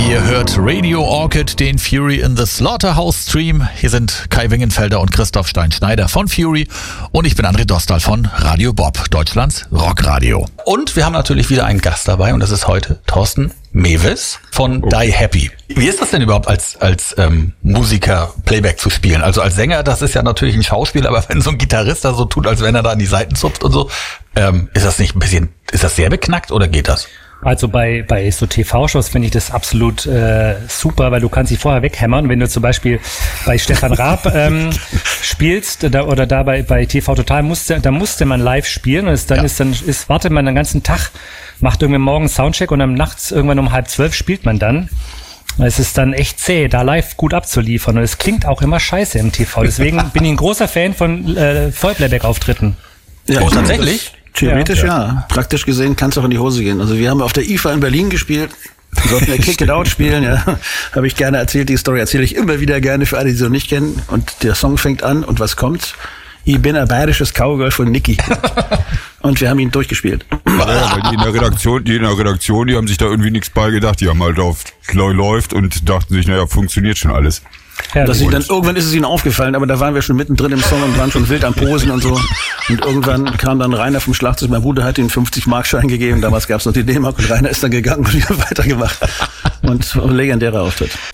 Ihr hört Radio Orchid, den Fury in the Slaughterhouse Stream. Hier sind Kai Wingenfelder und Christoph Stein-Schneider von Fury und ich bin André Dostal von Radio Bob, Deutschlands Rockradio. Und wir haben natürlich wieder einen Gast dabei und das ist heute Thorsten Mewes von Die Happy. Wie ist das denn überhaupt als Musiker Playback zu spielen? Also als Sänger, das ist ja natürlich ein Schauspiel, aber wenn so ein Gitarrist da so tut, als wenn er da an die Seiten zupft und so, ist das nicht ein bisschen, ist das sehr beknackt oder geht das? Also bei so TV-Shows finde ich das absolut super, weil du kannst dich vorher weghämmern. Wenn du zum Beispiel bei Stefan Raab spielst oder da bei TV Total da musste man live spielen und wartet man den ganzen Tag, macht irgendwie morgens Soundcheck und dann nachts irgendwann um 11:30 spielt man dann. Es ist dann echt zäh, da live gut abzuliefern und es klingt auch immer scheiße im TV. Deswegen bin ich ein großer Fan von Vollplayback-Auftritten. Ja, oh, tatsächlich? Theoretisch ja. Praktisch gesehen kann es auch in die Hose gehen. Also wir haben auf der IFA in Berlin gespielt. Wir sollten ja Kick It Out spielen, ja. Habe ich gerne erzählt. Die Story erzähle ich immer wieder gerne für alle, die sie noch nicht kennen. Und der Song fängt an und was kommt? Ich bin ein bayerisches Cowgirl von Niki. Und wir haben ihn durchgespielt. Ja, weil die in der Redaktion, die haben sich da irgendwie nichts bei gedacht. Die haben halt auf läuft und dachten sich, naja, funktioniert schon alles. Ja, irgendwann ist es ihnen aufgefallen, aber da waren wir schon mittendrin im Song und waren schon wild am Posen und so. Und irgendwann kam dann Rainer vom Schlagzeug. Mein Bruder hat ihm 50-Mark-Schein gegeben. Damals gab es noch die D-Mark und Rainer ist dann gegangen und wieder weitergemacht. Und ein legendärer Auftritt.